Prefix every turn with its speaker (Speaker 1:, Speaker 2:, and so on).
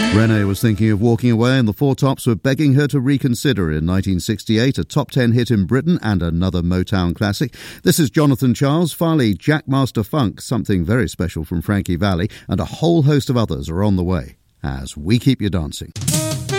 Speaker 1: Renee was thinking of walking away and the Four Tops were begging her to reconsider in 1968, a top 10 hit in Britain and another Motown classic. This is Jonathan Charles, Farley, Jackmaster Funk, Something Very Special from Frankie Valli, and a whole host of others are on the way as we keep you dancing.